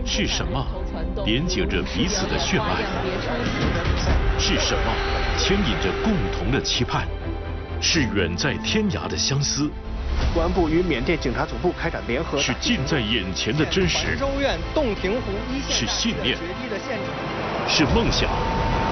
是什么连接着彼此的血脉？是什么牵引着共同的期盼？是远在天涯的相思。 公安部与缅甸警察总部开展联合。 是近在眼前的真实。 州院洞庭湖一线是信念。 决堤的现场。 是梦想。